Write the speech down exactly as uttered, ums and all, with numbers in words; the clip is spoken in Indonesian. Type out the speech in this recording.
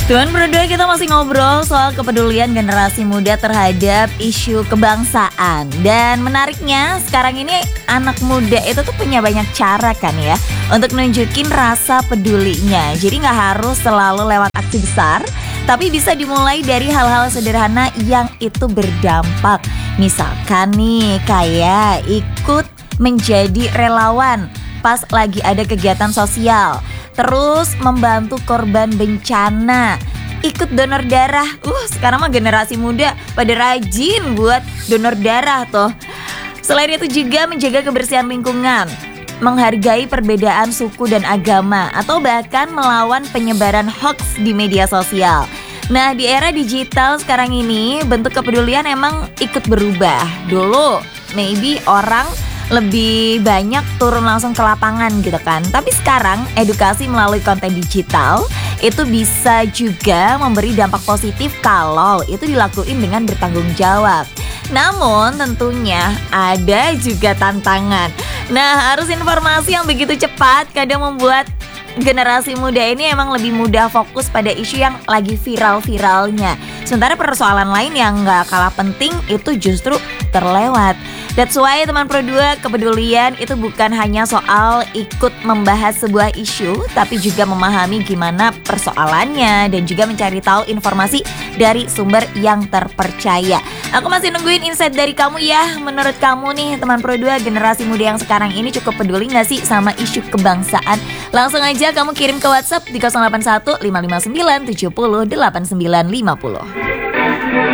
Teman berdua, kita masih ngobrol soal kepedulian generasi muda terhadap isu kebangsaan. Dan menariknya sekarang ini anak muda itu tuh punya banyak cara kan ya untuk nunjukin rasa pedulinya. Jadi gak harus selalu lewat aksi besar, tapi bisa dimulai dari hal-hal sederhana yang itu berdampak. Misalkan nih kayak ikut menjadi relawan pas lagi ada kegiatan sosial, terus membantu korban bencana, ikut donor darah. Uh, sekarang mah generasi muda pada rajin buat donor darah tuh. Selain itu juga menjaga kebersihan lingkungan, menghargai perbedaan suku dan agama, atau bahkan melawan penyebaran hoax di media sosial. Nah, di era digital sekarang ini bentuk kepedulian emang ikut berubah. Dulu maybe orang lebih banyak turun langsung ke lapangan gitu kan. Tapi sekarang edukasi melalui konten digital itu bisa juga memberi dampak positif kalau itu dilakuin dengan bertanggung jawab. Namun tentunya ada juga tantangan. Nah, arus informasi yang begitu cepat kadang membuat generasi muda ini emang lebih mudah fokus pada isu yang lagi viral-viralnya. Sementara persoalan lain yang gak kalah penting itu justru terlewat. That's why teman Pro dua, kepedulian itu bukan hanya soal ikut membahas sebuah isu, tapi juga memahami gimana persoalannya dan juga mencari tahu informasi dari sumber yang terpercaya. Aku masih nungguin insight dari kamu ya. Menurut kamu nih teman Pro dua, generasi muda yang sekarang ini cukup peduli gak sih sama isu kebangsaan? Langsung aja kamu kirim ke WhatsApp di nol delapan satu lima lima sembilan tujuh nol delapan sembilan lima nol.